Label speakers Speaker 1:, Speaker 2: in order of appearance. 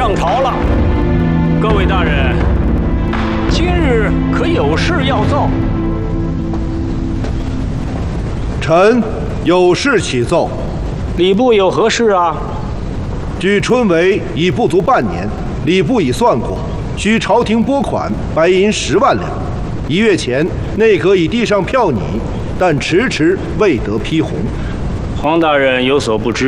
Speaker 1: 上朝了。各位大人，今日可有事要奏？
Speaker 2: 臣有事启奏。
Speaker 1: 礼部有何事啊？
Speaker 2: 距春闱已不足半年，礼部已算过，需朝廷拨款白银10万两。1月前，内阁已递上票拟，但迟迟未得批红。
Speaker 1: 黄大人有所不知。